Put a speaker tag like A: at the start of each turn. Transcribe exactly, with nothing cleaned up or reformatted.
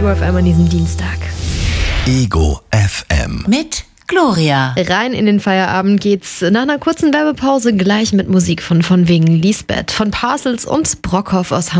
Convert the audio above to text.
A: Ego F M an diesem Dienstag.
B: Ego F M.
C: Mit Gloria.
A: Rein in den Feierabend geht's nach einer kurzen Werbepause gleich mit Musik von von wegen Lisbeth, von Parcels und Brockhoff aus Hamburg.